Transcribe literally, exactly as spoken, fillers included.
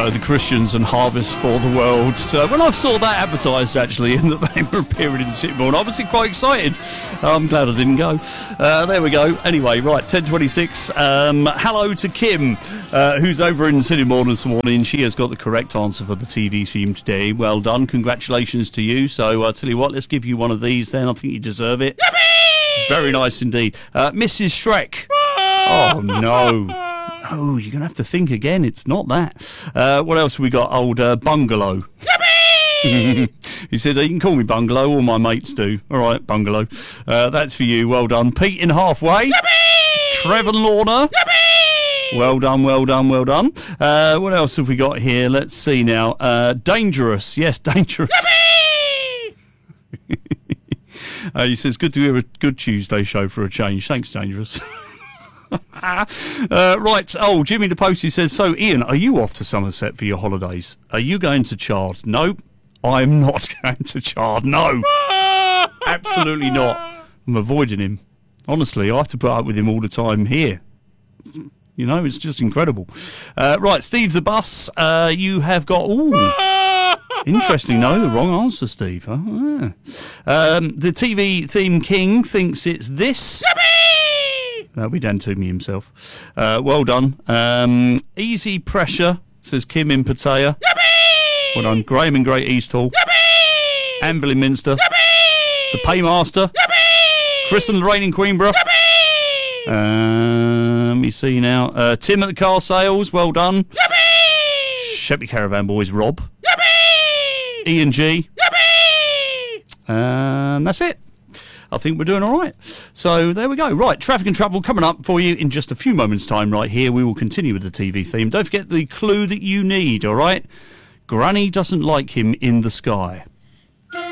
uh, the Christians and Harvest for the World. So when I saw that advertised, actually, and that they were appearing in the City Morning, I was quite excited. I'm glad I didn't go. Uh, there we go. Anyway, right, ten twenty-six. Um, hello to Kim, uh, who's over in the City Morning this morning. She has got the correct answer for the T V theme today. Well done. Congratulations to you. So I'll tell you what, let's give you one of these then. I think you deserve it. Yippee! Very nice indeed. Uh, Missus Shrek. Oh, no. Oh, you're going to have to think again. It's not that. Uh, what else have we got? Old uh, Bungalow. Yippee! He said, you can call me Bungalow, all my mates do. All right, Bungalow. Uh, that's for you. Well done. Pete in Halfway. Yippee! Trevor Lorna. Yippee! Well done, well done, well done. Uh, what else have we got here? Let's see now. Uh, Dangerous. Yes, Dangerous. uh, he says, good to hear a good Tuesday show for a change. Thanks, Dangerous. uh, right, oh, Jimmy the Postie says, so Ian, are you off to Somerset for your holidays? Are you going to Chard? No, I'm not going to Chard, no. Absolutely not. I'm avoiding him. Honestly, I have to put up with him all the time here. You know, it's just incredible. Uh, right, Steve the Bus, uh, you have got, ooh, interesting, no, the wrong answer, Steve. Huh? Yeah. Um, the T V theme king thinks it's this. That'll be Dan Toomey himself. Uh, well done. Um, easy Pressure, says Kim in Pattaya. Yippee! Well done. Graham in Great Easthall. Yippee! Anvil in Minster. Yippee! The Paymaster. Yippee! Chris and Lorraine in Queenborough. Yippee! Uh, let me see now. Uh, Tim at the Car Sales. Well done. Yippee! Sheppey Caravan Boys. Rob. Yippee! Ian G. Yippee! And that's it. I think we're doing all right. So there we go. Right, traffic and travel coming up for you in just a few moments' time right here. We will continue with the T V theme. Don't forget the clue that you need, all right? Granny doesn't like him in the sky.